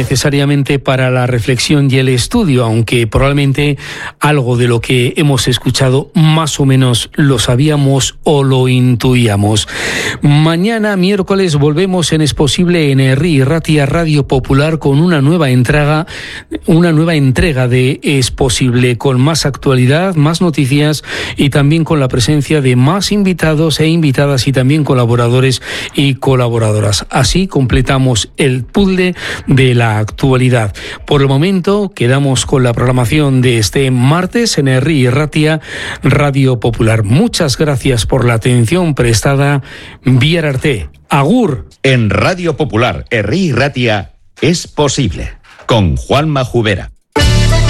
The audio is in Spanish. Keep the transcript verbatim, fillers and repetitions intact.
necesariamente para la reflexión y el estudio, aunque probablemente algo de lo que hemos escuchado más o menos lo sabíamos o lo intuíamos. Mañana, miércoles, volvemos en Es Posible en Herri y Ratia Radio Popular con una nueva entrega, una nueva entrega de Es Posible, con más actualidad, más noticias y también con la presencia de más invitados e invitadas y también colaboradores y colaboradoras. Así completamos el puzzle de la actualidad. Por el momento quedamos con la programación de este martes en Herri y Ratia Radio Popular. Muchas gracias por la atención prestada. Bihar arte. Agur. En Radio Popular, Herri y Ratia, Es Posible, con Juanma Jubera.